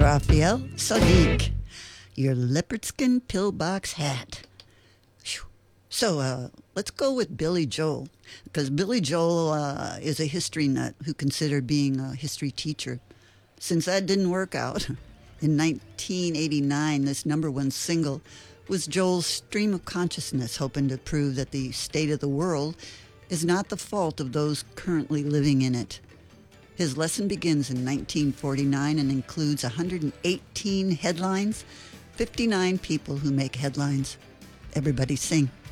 Raphael Sadiq, your leopard skin pillbox hat. Phew. So let's go with Billy Joel, because Billy Joel is a history nut who considered being a history teacher. Since that didn't work out, in 1989, this number one single was Joel's stream of consciousness, hoping to prove that the state of the world is not the fault of those currently living in it. His lesson begins in 1949 and includes 118 headlines, 59 people who make headlines. Everybody sing.